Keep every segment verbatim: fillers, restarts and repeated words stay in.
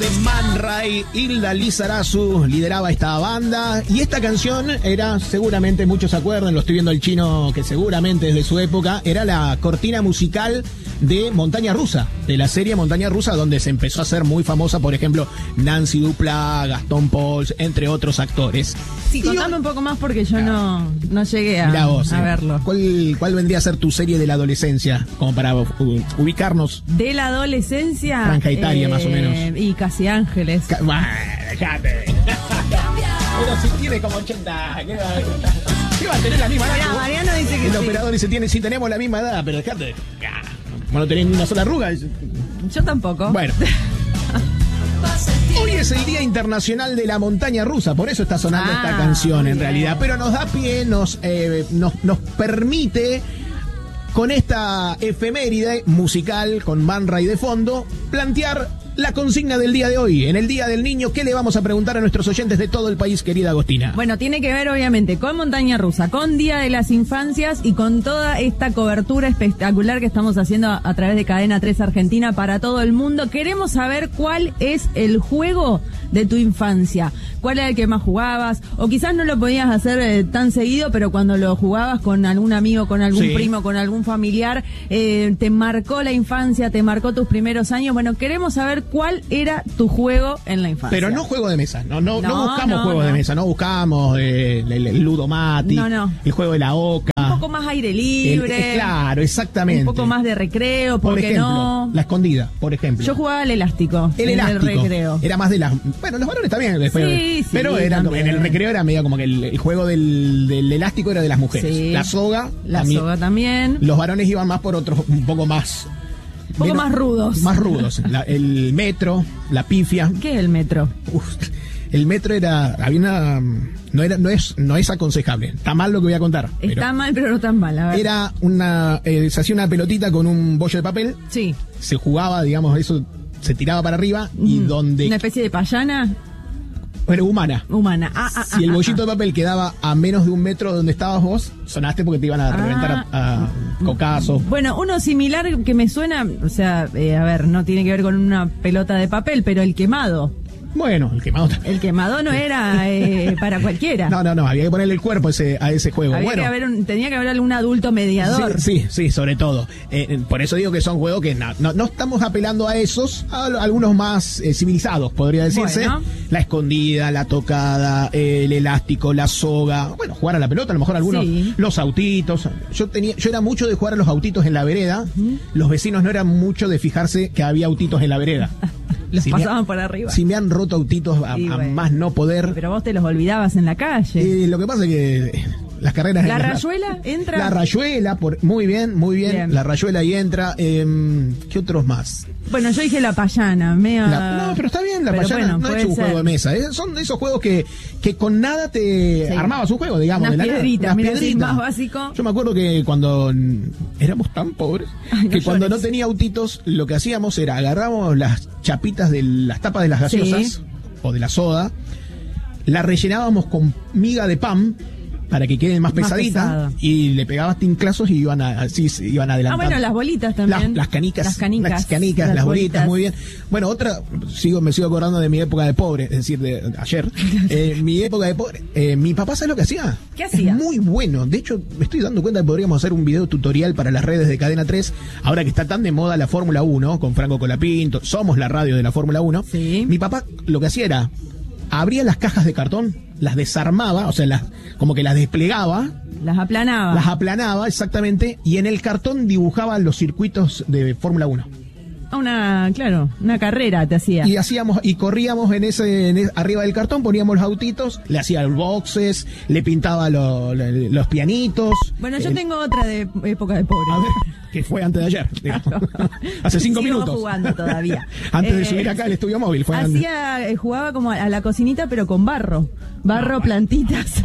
Man Ray, Hilda Lizarazu lideraba esta banda y esta canción era, seguramente muchos se acuerdan, lo estoy viendo el chino que seguramente es de su época, era la cortina musical de Montaña Rusa, de la serie Montaña Rusa, donde se empezó a hacer muy famosa, por ejemplo, Nancy Dupla, Gastón Pauls, entre otros actores. Sí, contame un poco más porque yo no, no llegué a, vos, a eh. verlo. ¿Cuál, ¿Cuál vendría a ser tu serie de la adolescencia? Como para uh, ubicarnos. De la adolescencia. Franja Italia, eh, más o menos. Y Casi Ángeles. Ca bueno, dejate. Pero si tiene como ochenta. ¿Qué va, ¿Qué va a tener la misma edad? Mirá, Mariano dice que el sí. operador dice, tiene, sí tenemos la misma edad, pero dejate. Bueno, no tenés ni una sola arruga. Yo tampoco. Bueno. Hoy es el Día Internacional de la Montaña Rusa, por eso está sonando ah, esta canción en bien. realidad. Pero nos da pie, nos, eh, nos, nos permite, con esta efeméride musical, con Man Ray de fondo, plantear la consigna del día de hoy. En el Día del Niño, ¿qué le vamos a preguntar a nuestros oyentes de todo el país, querida Agostina? Bueno, tiene que ver obviamente con Montaña Rusa, con Día de las Infancias y con toda esta cobertura espectacular que estamos haciendo a, a través de Cadena tres Argentina para todo el mundo. Queremos saber cuál es el juego de tu infancia, cuál era el que más jugabas, o quizás no lo podías hacer eh, tan seguido, pero cuando lo jugabas con algún amigo, con algún sí. primo, con algún familiar, eh, te marcó la infancia, te marcó tus primeros años. Bueno, queremos saber cuál era tu juego en la infancia. Pero no juego de mesa, no, no, no, No, buscamos no, juegos no. de mesa, no buscamos eh, el, el Ludomati, No, no. el juego de la oca. Un poco más aire El- libre. eh, claro, exactamente. Un poco más de recreo, ¿por, Por qué ejemplo, no? la escondida, por ejemplo. Yo jugaba al elástico. El en elástico. El recreo. Era más de las... Bueno, los varones también. Después, Sí, sí, pero era como- en también. el recreo era medio como que el, el juego del, del elástico era de las mujeres. Sí. La soga. La también. soga también. Los varones iban más por otros, un poco más... Un poco más rudos. Más rudos. La- el metro, la pifia. ¿Qué es el metro? Uf, el metro era... Había una... No, era, no, es, no es aconsejable. Está mal lo que voy a contar. Está pero mal, pero no tan mal. A ver. era una... eh, se hacía una pelotita con un bollo de papel. Sí. Se jugaba, digamos, eso... Se tiraba para arriba y Mm. donde... Una especie de payana Pero humana. humana. Ah, ah, Si el ah, bollito ah. de papel quedaba a menos de un metro de donde estabas vos, sonaste porque te iban a Ah. reventar a, a cocazos. Bueno, uno similar que me suena, o sea, eh, a ver, no tiene que ver con una pelota de papel, pero el quemado. Bueno, el quemado también. El quemado no era eh, para cualquiera. No, no, no, había que ponerle el cuerpo a ese, a ese juego. Había bueno, que haber un- tenía que haber algún adulto mediador. Sí, sí, sí, sobre todo. Eh, por eso digo que son juegos que no, no, no estamos apelando a esos, a algunos más eh, civilizados, podría decirse. Bueno. La escondida, la tocada, eh, el elástico, la soga. Bueno, jugar a la pelota, a lo mejor algunos, Sí. los autitos. Yo tenía, yo era mucho de jugar a los autitos en la vereda. Los vecinos no eran mucho de fijarse que había autitos en la vereda. Los Si me- pasaban por arriba. Si me han roto autitos a, Y a bueno. más no poder. Pero vos te los olvidabas en la calle. Eh, lo que pasa es que las carreras... ¿La rayuela entra? La rayuela, por, muy bien, muy bien, Bien. La rayuela ahí entra. Eh, ¿Qué otros más? Bueno, yo dije la payana, medio... La- no, pero está bien, la Pero payana bueno, no es puede un ser. juego de mesa. eh, Son de esos juegos que, que con nada te Sí. armabas un juego, digamos. Unas de la nada. piedritas, Unas mira, así, piedritas. más básico. Yo me acuerdo que cuando mm, éramos tan pobres, Ay, no que cuando llores. no tenía autitos, lo que hacíamos era agarrábamos las chapitas de las tapas de las gaseosas Sí. o de la soda, la rellenábamos con miga de pan para que queden más, Más pesaditas pesado. y le pegabas tinclazos y iban a, así se iban Ah, adelantando. bueno, las bolitas también. Las, las canicas, Las canicas. las canicas, las, bolitas, muy bien. Bueno, otra, sigo, me sigo acordando de mi época de pobre, es decir, de, de ayer. Eh, mi época de pobre, eh, mi papá, ¿sabe lo que hacía? ¿Qué hacía? Es muy bueno. De hecho, me estoy dando cuenta que podríamos hacer un video tutorial para las redes de Cadena tres, ahora que está tan de moda la Fórmula uno, con Franco Colapinto, somos la radio de la Fórmula uno. Sí. Mi papá lo que hacía era, abría las cajas de cartón, las desarmaba, o sea, las, como que las desplegaba, Las aplanaba. las aplanaba exactamente, y en el cartón dibujaba los circuitos de Fórmula uno. Una, claro, una carrera te hacía. Y hacíamos, y corríamos en ese, en ese- arriba del cartón, poníamos los autitos, le hacía los boxes, le pintaba lo- lo- los pianitos. Bueno, yo Eh, tengo otra de época de pobre. A ver, que fue antes de ayer, digamos. Hace cinco Sigo minutos. jugando todavía. Antes de Eh, subir acá al estudio móvil. Fue antes. Hacía, eh, jugaba como a la cocinita, pero con barro. Barro, No, bueno. plantitas.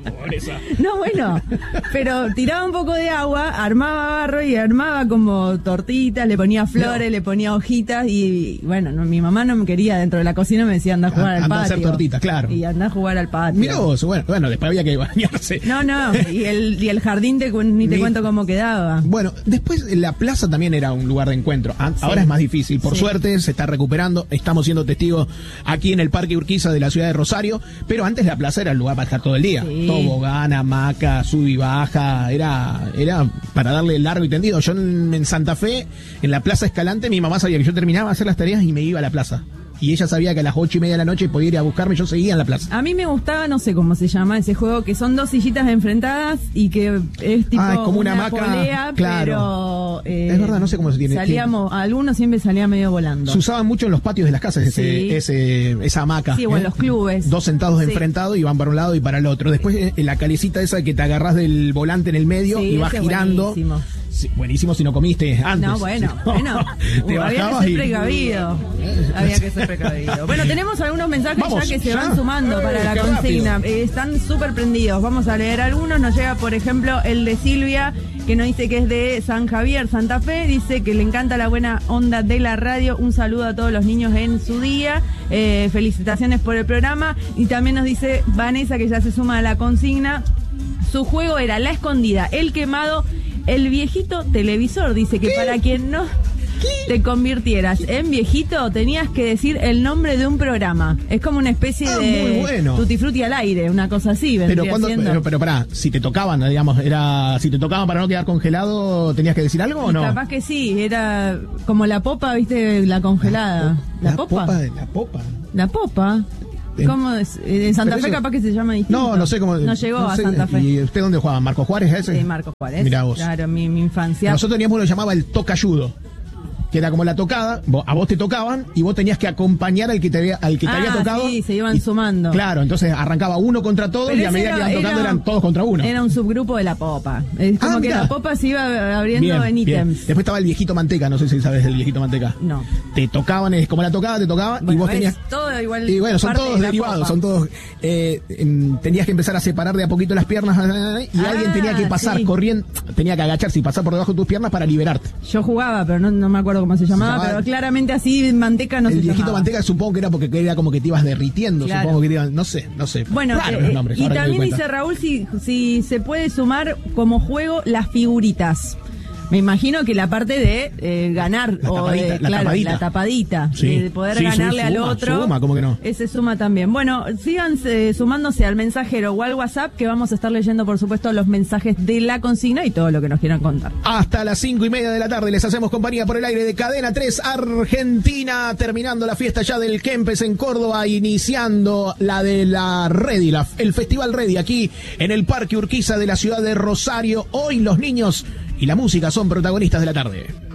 Pobreza. No, bueno, pero tiraba un poco de agua, armaba barro y armaba como tortitas, le ponía flores, no. le ponía hojitas y bueno, no, mi mamá no me quería dentro de la cocina, me decía anda a jugar a, al anda patio. A hacer tortitas, claro. Y anda a jugar al patio. Mirá vos, bueno, bueno, después había que bañarse. No, no, y el, y el jardín te, ni te ni, cuento cómo quedaba. Bueno, después la plaza también era un lugar de encuentro. Ahora sí. es más difícil, por sí. suerte se está recuperando, estamos siendo testigos aquí en el Parque Urquiza de la ciudad de Rosario, pero antes la plaza era el lugar para estar todo el día. Sí. Tobogán, hamaca, sub y baja, era, era para darle largo y tendido. Yo en, en Santa Fe, en la Plaza Escalante, mi mamá sabía que yo terminaba de hacer las tareas y me iba a la plaza. Y ella sabía que a las ocho y media de la noche podía ir a buscarme, yo seguía en la plaza. A mí me gustaba, no sé cómo se llama ese juego, que son dos sillitas enfrentadas y que es tipo ah, es como una, una hamaca, polea, claro. pero... Eh, es verdad, no sé cómo se tiene. Salíamos, algunos siempre salía medio volando. Se usaba mucho en los patios de las casas ese, sí. ese, esa hamaca. Sí, o en ¿eh? los clubes. Dos sentados sí. enfrentados y van para un lado y para el otro. Después eh, la calecita esa que te agarrás del volante en el medio sí, y vas girando. Buenísimo. Sí, buenísimo si no comiste antes. No, bueno, no, bueno. Te uh, había que ser precavido. Y... había que ser precavido. Bueno, tenemos algunos mensajes Vamos, ya que se ya. van sumando eh, para la consigna. Eh, están súper prendidos. Vamos a leer algunos. Nos llega, por ejemplo, el de Silvia, que nos dice que es de San Javier, Santa Fe. Dice que le encanta la buena onda de la radio. Un saludo a todos los niños en su día. Eh, felicitaciones por el programa. Y también nos dice Vanessa, que ya se suma a la consigna. Su juego era la escondida, el quemado, el viejito televisor. Dice que ¿Qué? para quien no ¿Qué? te convirtieras en viejito tenías que decir el nombre de un programa. Es como una especie ah, de muy bueno. Tutti Frutti al aire, una cosa así. Pero cuando, pero, pero pará, si te tocaban, digamos, era si te tocaban para no quedar congelado, ¿tenías que decir algo o no? Capaz que sí, era como la popa, ¿viste? La congelada. ¿La, la popa? popa de la popa? La popa. ¿Cómo es? En Santa Fe eso, capaz que se llama distinto. No, no sé cómo. No llegó no sé, a Santa Fe. ¿Y usted dónde jugaba? ¿Marco Juárez ese? Sí, Marco Juárez. Mirá vos. Claro, mi, mi infancia. Nosotros teníamos lo que llamaba el tocayudo, que era como la tocada, vos, a vos te tocaban y vos tenías que acompañar al que te había, al que te ah, había tocado. Sí, se iban y, sumando. Claro, entonces arrancaba uno contra todos Pero y a medida era, que iban tocando era, eran todos contra uno. Era un subgrupo de la popa. Es como ah, que mirá. la popa se iba abriendo bien, en ítems. Después estaba el viejito manteca, no sé si sabes del viejito manteca. No. Te tocaban, es como la tocada, te tocaba bueno, y vos tenías. Todo igual. Y bueno, son todos de derivados, popa. son todos. Eh, eh, tenías que empezar a separar de a poquito las piernas y ah, alguien tenía que pasar sí. corriendo, tenía que agacharse y pasar por debajo de tus piernas para liberarte. Yo jugaba, pero no, no me acuerdo cómo se llamaba, se llamaba pero claramente así manteca no el se viejito llamaba. manteca supongo que era porque era como que te ibas derritiendo, claro. supongo que te iban, no sé, no sé. Bueno, claro, eh, los nombres, y también dice Raúl si, si se puede sumar como juego las figuritas. Me imagino que la parte de eh, ganar la o tapadita, de, la claro, tapadita, la tapadita sí. de poder sí, ganarle suma, al otro. Suma, ¿cómo que no? Ese suma también. Bueno, sigan eh, sumándose al mensajero o al WhatsApp que vamos a estar leyendo, por supuesto, los mensajes de la consigna y todo lo que nos quieran contar. Hasta las cinco y media de la tarde les hacemos compañía por el aire de Cadena tres Argentina, terminando la fiesta ya del Kempes en Córdoba, iniciando la de la Ready, la, el Festival Ready aquí en el Parque Urquiza de la ciudad de Rosario. Hoy los niños y la música son protagonistas de la tarde.